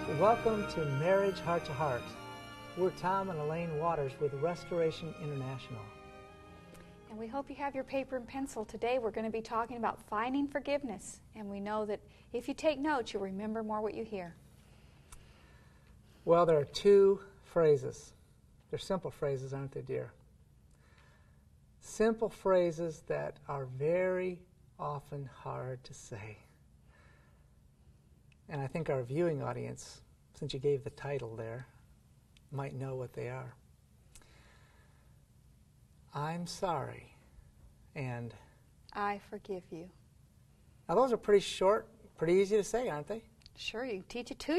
Welcome to Marriage Heart to Heart. We're Tom and Elaine Waters with Restoration International. And we hope you have your paper and pencil. Today we're going to be talking about finding forgiveness. And we know that if you take notes, you'll remember more what you hear. Well, there are two phrases. They're simple phrases, aren't they, dear? Simple phrases that are very often hard to say. And I think our viewing audience, since you gave the title there, might know what they are. I'm sorry, and I forgive you. now those are pretty short, pretty easy to say, aren't they? Sure, you can teach it to